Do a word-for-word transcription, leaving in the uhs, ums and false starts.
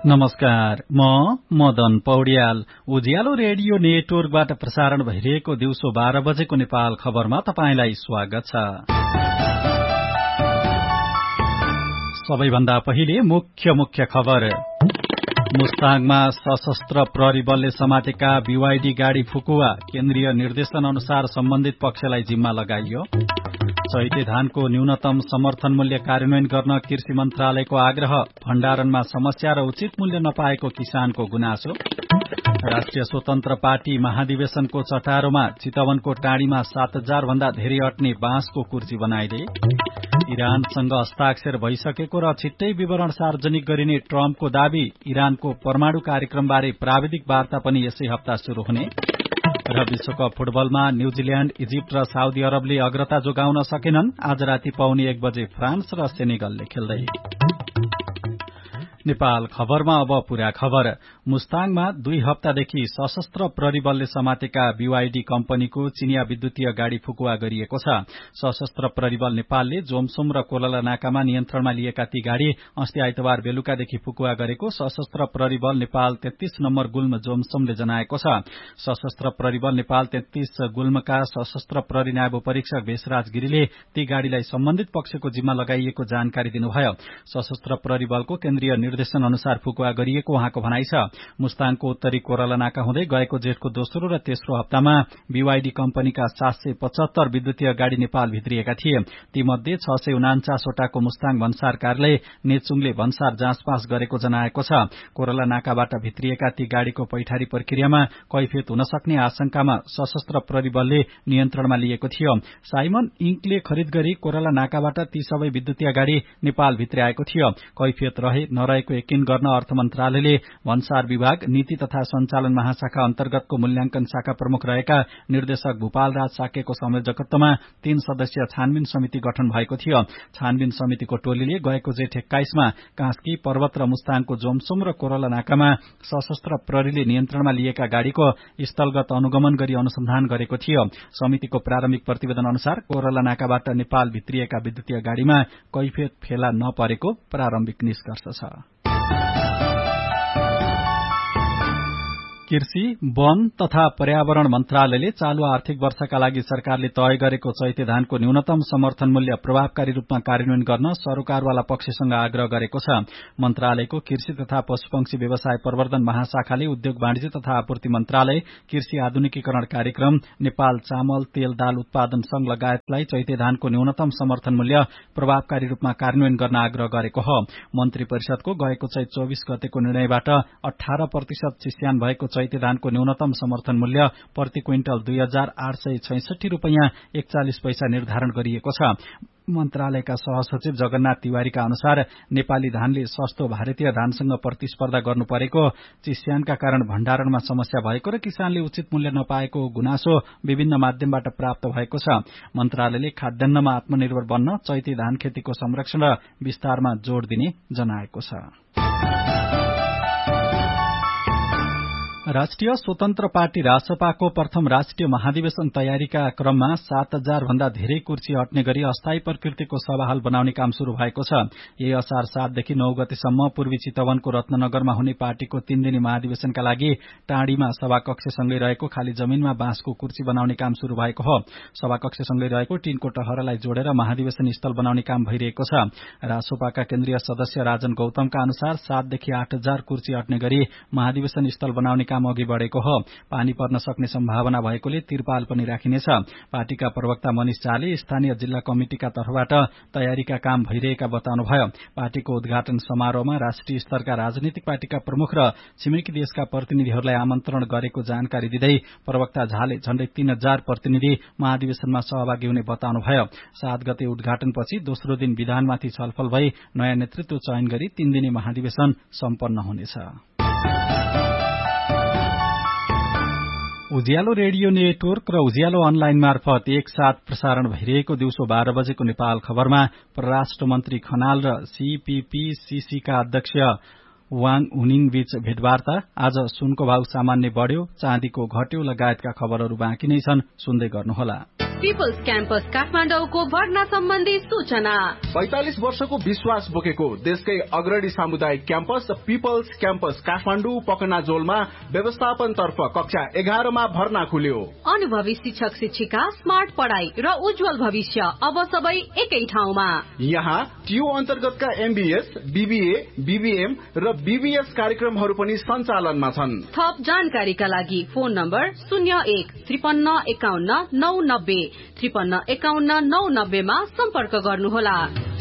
नमस्कार, म मदन पौड्याल। उज्यालो रेडियो नेटवर्कबाट प्रसारण भइरहेको दिउँसो बाह्र बजेको नेपाल खबरमा तपाईंलाई स्वागत छ। सबैभन्दा पहिले मुख्य मुख्य खबर। मुस्ताङमा सशस्त्र प्रहरी बलले समातेका बीवाईडी गाड़ी फुकुवा, केन्द्रीय निर्देशन अनुसार सम्बन्धित पक्षलाई जिम्मा लगाइयो। चैते धानको न्यूनतम समर्थन मूल्य कार्यान्वयन गर्न कृषि मन्त्रालयको आग्रह, भण्डारणमा समस्या र उचित मूल्य नपाएको किसानको गुनासो। राष्ट्रिय स्वतन्त्र पार्टी महाधिवेशनको चटारोमा चितवनको टाँडीमा सात हजार भन्दा धेरै अट्ने बाँसको कुर्सी बनाइदिए। इरानसँग हस्ताक्षर भइसकेको र छिट्टै विवरण सार्वजनिक गरिने ट्रम्पको दावी। इरानको परमाणु कार्यक्रमबारे प्राविधिक वार्ता पनि यसै हप्ता शुरू हुने। र विश्वकप फुटबलमा न्यूजील्याण्ड, इजिप्ट र साउदी अरबले अग्रता जोगाउन सकेनन्। आज राति पाउने एक बजे फ्रान्स र सेनेगलले खेल्दै। नेपाल खबरमा अब पूरा खबर। मुस्ताङमा दुई हप्तादेखि सशस्त्र प्रहरी बलले समातेका बीवाईडी कम्पनीको चिनिया विद्युतीय गाड़ी फुकुवा गरिएको छ। सशस्त्र प्रहरी बल नेपालले जोमसोम र कोलला नाकामा नियन्त्रणमा लिएका ती गाड़ी अस्ति आइतबार बेलुकादेखि फुकुवा गरेको सशस्त्र प्रहरी बल नेपाल तेत्तीस नम्बर गुल्म जोमसोमले जनाएको छ। सशस्त्र प्रहरी बल नेपाल तेत्तीस गुल्मका सशस्त्र प्रहरी नायब परीक्षक भेषराज गिरीले ती गाड़ीलाई सम्बन्धित पक्षको जिम्मा लगाइएको जानकारी दिनुभयो। सशस्त्र प्रहरी बलको केन्द्रीय निर्देशन अनुसार फुकुवा गरिएको उहाँको भनाइ छ। मुस्ताङको उत्तरी कोरला नाका हुँदै गएको जेठको दोस्रो र तेस्रो हप्तामा बीवाईडी कम्पनीका सात सय पचहत्तर विद्युतीय गाड़ी नेपाल भित्रिएका थिए। तीमध्ये छ सय उनान्चासवटाको मुस्ताङ भन्सार कार्यालय नेचुङले भन्सार जाँचपास गरेको जनाएको छ। कोरला नाकाबाट भित्रिएका ती गाड़ीको पैठारी प्रक्रियामा कैफियत हुन सक्ने आशंकामा सशस्त्र प्रहरी बलले नियन्त्रणमा लिएको थियो। साइमन इंकले खरिद गरी कोरला नाकाबाट ती सबै विद्युतीय गाड़ी नेपाल भित्र्याएको थियो। कैफियत रहे नरहेको यकिन गर्न अर्थ मन्त्रालयले भन्सार विभाग नीति तथा सञ्चालन महाशाखा अन्तर्गतको मूल्याङ्कन शाखा प्रमुख रहेका निर्देशक भूपाल राज साकेको संयोजकत्वमा तीन सदस्यीय छानबिन समिति गठन भएको थियो। छानबिन समितिको टोलीले गएको जेठ एक्काइसमा कास्की, पर्वत र मुस्ताङको जोमसोम र कोरला नाकामा सशस्त्र प्रहरीले नियन्त्रणमा लिएका गाड़ीको स्थलगत अनुगमन गरी अनुसन्धान गरेको थियो। समितिको प्रारम्भिक प्रतिवेदन अनुसार कोरला नाकाबाट नेपाल भित्रिएका विद्युतीय गाड़ीमा कैफियत फेला नपरेको प्रारम्भिक निष्कर्ष छ। कृषि, वन तथा पर्यावरण मन्त्रालयले चालू आर्थिक वर्षका लागि सरकारले तय गरेको चैते धानको न्यूनतम समर्थन मूल्य प्रभावकारी रूपमा कार्यान्वयन गर्न सरोकारवाला पक्षसँग आग्रह गरेको छ। मन्त्रालयको कृषि तथा पशुपक्षी व्यवसाय प्रवर्धन महाशाखाले उद्योग वाणिज्य तथा आपूर्ति मन्त्रालय, कृषि आधुनिकीकरण कार्यक्रम, नेपाल चामल तेल दाल उत्पादन संघ लगायतलाई चैते धानको न्यूनतम समर्थन मूल्य प्रभावकारी रूपमा कार्यान्वयन गर्न आग्रह गरेको हो। मन्त्री परिषदको गएको चैत चौबीस गतेको निर्णयबाट अठारह प्रतिशत चिस्यान भएको चैते धानको न्यूनतम समर्थन मूल्य प्रति क्विन्टल दुई हजार आठ सय छैसठी रूपियाँ एकचालिस पैसा निर्धारण गरिएको छ। मन्त्रालयका सहसचिव जगन्नाथ तिवारीका अनुसार नेपाली धानले सस्तो भारतीय धानसँग प्रतिस्पर्धा गर्नु परेको, चिस्यानका कारण भण्डारणमा समस्या भएको र किसानले उचित मूल्य नपाएको गुनासो विभिन्न माध्यमबाट प्राप्त भएको छ। मन्त्रालयले खाद्यान्नमा आत्मनिर्भर बन्न चैते धान खेतीको संरक्षण र विस्तारमा जोड़ दिने जनाएको छ। राष्ट्रिय स्वतन्त्र पार्टी रासपाको प्रथम राष्ट्रिय महाधिवेशन तयारीका क्रममा सात हजार भन्दा धेरै कुर्सी अट्ने गरी अस्थायी प्रकृतिको सभाहाल बनाउने काम शुरू भएको छ। यही असार सातदेखि नौ गतेसम्म पूर्वी चितवनको रत्ननगरमा हुने पार्टीको तीन दिने महाधिवेशनका लागि टाँडीमा सभाकक्षसँगै रहेको खाली जमीनमा बाँसको कुर्सी बनाउने काम शुरू भएको हो। सभाकक्षसँगै रहेको टीनको टहरालाई जोडेर महाधिवेशन स्थल बनाउने काम भइरहेको छ। रासोपाका केन्द्रीय सदस्य राजन गौतमका अनुसार सातदेखि आठ हजार कुर्सी अट्ने गरी महाधिवेशन स्थल बनाउने काम अघि बढ़ेको हो। पानी पर्न सक्ने सम्भावना भएकोले तिरपाल पनि राखिनेछ। पार्टीका प्रवक्ता मनिष झाले स्थानीय जिल्ला कमिटिका तर्फबाट तयारीका काम भइरहेका बताउनुभयो। पार्टीको उद्घाटन समारोहमा राष्ट्रिय स्तरका राजनीतिक पार्टीका प्रमुख र छिमेकी देशका प्रतिनिधिहरूलाई आमन्त्रण गरेको जानकारी दिँदै प्रवक्ता झाले झण्डै तीन हजार प्रतिनिधि महाधिवेशनमा सहभागी हुने बताउनुभयो। सात गते उद्घाटनपछि दोस्रो दिन विधानमाथि छलफल भई नयाँ नेतृत्व चयन गरी तीन दिने महाधिवेशन सम्पन्न हुनेछ। उज्यालो रेडियो नेटवर्क र उज्यालो अनलाइन मार्फत एकसाथ प्रसारण भइरहेको दिउँसो बाह्र बजेको नेपाल खबरमा परराष्ट्र मन्त्री खनाल र सीपीपीसीसीका अध्यक्ष वाङ हुनिङ बीच भेटवार्ता। आज सुनको भाव सामान्य बढ़्यो, चाँदीको घट्यो लगायतका खबरहरू बाँकी नै छन्, सुन्दै गर्नुहोला। पिपल्स क्याम्पस काठमाडौँको भर्ना सम्बन्धी सूचना। पैंतालिस वर्षको विश्वास बोकेको देशकै अग्रणी सामुदायिक क्याम्पस पिपल्स क्याम्पस काठमाडौँ पकनाजोलमा व्यवस्थापन तर्फ कक्षा एघारमा भर्ना खुल्यो। अनुभवी शिक्षक शिक्षिका, स्मार्ट पढाइ र उज्जवल भविष्य अब सबै एकै ठाउँमा। यहाँ टियु अन्तर्गतका एमबीएस, बीबीए, बीबीएम र बीबीएस कार्यक्रमहरू पनि सञ्चालनमा छन्। थप जानकारीका लागि फोन नम्बर शून्य एक त्रिपन्न एकाउन्न नौ नब्बे त्रिपन्न एकाउन्न नौ नब्बेमा सम्पर्क गर्नुहोला।